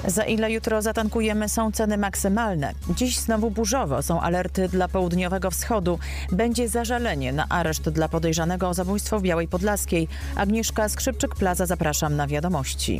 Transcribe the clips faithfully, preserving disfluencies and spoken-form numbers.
Za ile jutro zatankujemy, są ceny maksymalne. Dziś znowu burzowo, są alerty dla południowego wschodu. Będzie zażalenie na areszt dla podejrzanego o zabójstwo w Białej Podlaskiej. Agnieszka Skrzypczyk-Plaza, zapraszam na wiadomości.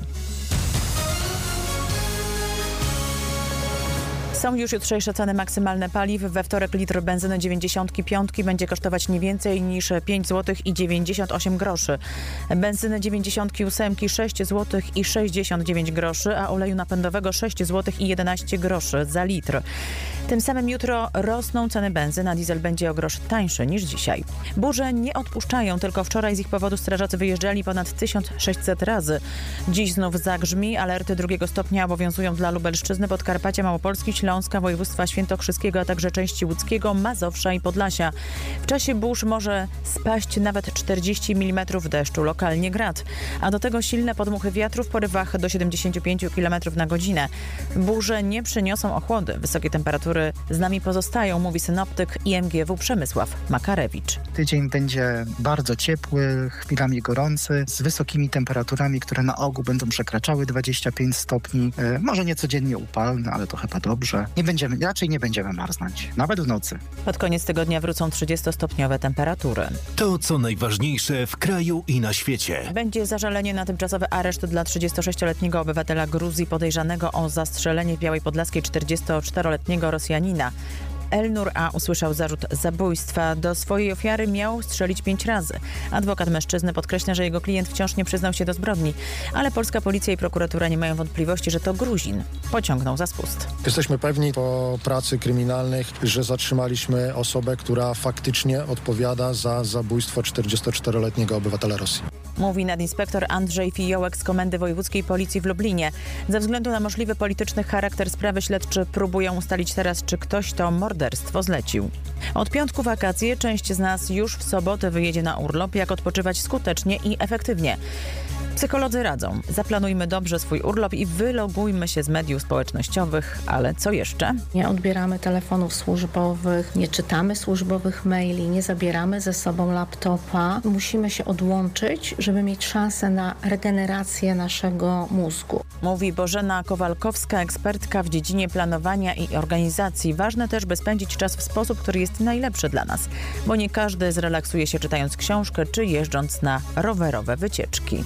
Są już jutrzejsze ceny maksymalne paliw. We wtorek litr benzyny dziewięćdziesiątki piątki będzie kosztować nie więcej niż pięć złotych i dziewięćdziesiąt osiem groszy. Benzyny dziewięćdziesiątki ósemki sześć złotych i sześćdziesiąt dziewięć groszy, a oleju napędowego sześć złotych i jedenaście groszy za litr. Tym samym jutro rosną ceny benzyny, a diesel będzie o grosz tańszy niż dzisiaj. Burze nie odpuszczają, tylko wczoraj z ich powodu strażacy wyjeżdżali ponad tysiąc sześćset razy. Dziś znów zagrzmi. Alerty drugiego stopnia obowiązują dla Lubelszczyzny, Podkarpacia, Małopolski, Śląska, województwa świętokrzyskiego, a także części łódzkiego, Mazowsza i Podlasia. W czasie burz może spaść nawet czterdzieści milimetrów deszczu, lokalnie grad, a do tego silne podmuchy wiatru w porywach do siedemdziesiąt pięć kilometrów na godzinę. Burze nie przyniosą ochłody. Wysokie temperatury z nami pozostają, mówi synoptyk I M G W Przemysław Makarewicz. Tydzień będzie bardzo ciepły, chwilami gorący, z wysokimi temperaturami, które na ogół będą przekraczały dwadzieścia pięć stopni. E, może nie codziennie upalne, ale to chyba dobrze. Nie będziemy, raczej nie będziemy marznąć, nawet w nocy. Pod koniec tygodnia wrócą trzydziestostopniowe temperatury. To co najważniejsze w kraju i na świecie. Będzie zażalenie na tymczasowy areszt dla trzydziestosześcioletniego obywatela Gruzji podejrzanego o zastrzelenie w Białej Podlaskiej czterdziestoczteroletniego Rosjanina. Elnur A. usłyszał zarzut zabójstwa. Do swojej ofiary miał strzelić pięć razy. Adwokat mężczyzny podkreśla, że jego klient wciąż nie przyznał się do zbrodni, ale polska policja i prokuratura nie mają wątpliwości, że to Gruzin pociągnął za spust. Jesteśmy pewni po pracy kryminalnych, że zatrzymaliśmy osobę, która faktycznie odpowiada za zabójstwo czterdziestoczteroletniego obywatela Rosji. Mówi nadinspektor Andrzej Fiołek z Komendy Wojewódzkiej Policji w Lublinie. Ze względu na możliwy polityczny charakter sprawy śledczy próbują ustalić teraz, czy ktoś to morderstwo zlecił. Od piątku wakacje, część z nas już w sobotę wyjedzie na urlop. Jak odpoczywać skutecznie i efektywnie? Psycholodzy radzą. Zaplanujmy dobrze swój urlop i wylogujmy się z mediów społecznościowych. Ale co jeszcze? Nie odbieramy telefonów służbowych, nie czytamy służbowych maili, nie zabieramy ze sobą laptopa. Musimy się odłączyć, żeby mieć szansę na regenerację naszego mózgu. Mówi Bożena Kowalkowska, ekspertka w dziedzinie planowania i organizacji. Ważne też, by spędzić czas w sposób, który jest najlepszy dla nas, bo nie każdy zrelaksuje się czytając książkę czy jeżdżąc na rowerowe wycieczki.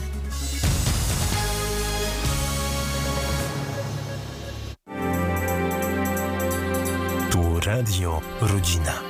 Tu Radio Rodzina.